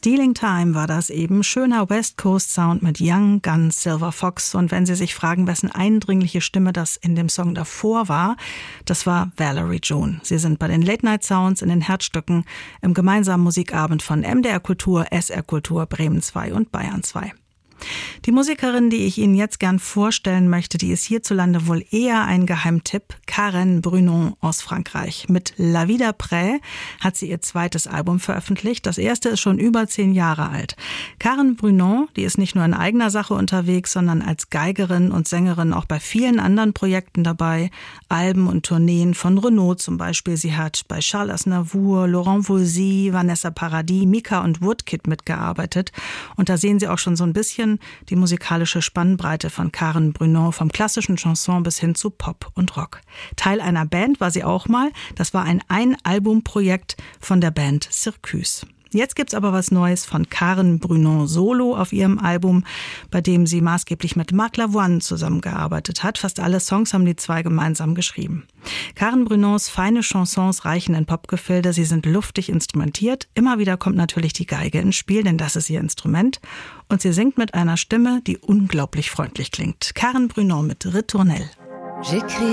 Stealing Time war das eben. Schöner West Coast Sound mit Young Gun Silver Fox. Und wenn Sie sich fragen, wessen eindringliche Stimme das in dem Song davor war, das war Valerie June. Sie sind bei den Late Night Sounds in den Herzstücken im gemeinsamen Musikabend von MDR Kultur, SR Kultur, Bremen 2 und Bayern 2. Die Musikerin, die ich Ihnen jetzt gern vorstellen möchte, die ist hierzulande wohl eher ein Geheimtipp. Karen Brunon aus Frankreich. Mit La Vie d'après hat sie ihr zweites Album veröffentlicht. Das erste ist schon über 10 Jahre alt. Karen Brunon, die ist nicht nur in eigener Sache unterwegs, sondern als Geigerin und Sängerin auch bei vielen anderen Projekten dabei. Alben und Tourneen von Renaud zum Beispiel. Sie hat bei Charles Aznavour, Laurent Voulzy, Vanessa Paradis, Mika und Woodkid mitgearbeitet. Und da sehen Sie auch schon so ein bisschen die musikalische Spannbreite von Karen Brunon, vom klassischen Chanson bis hin zu Pop und Rock. Teil einer Band war sie auch mal. Das war ein Ein-Album-Projekt von der Band Circus. Jetzt gibt's aber was Neues von Karen Brunon solo auf ihrem Album, bei dem sie maßgeblich mit Marc Lavoine zusammengearbeitet hat. Fast alle Songs haben die zwei gemeinsam geschrieben. Karen Brunons feine Chansons reichen in Popgefilde. Sie sind luftig instrumentiert. Immer wieder kommt natürlich die Geige ins Spiel, denn das ist ihr Instrument. Und sie singt mit einer Stimme, die unglaublich freundlich klingt. Karen Brunon mit Ritournelle.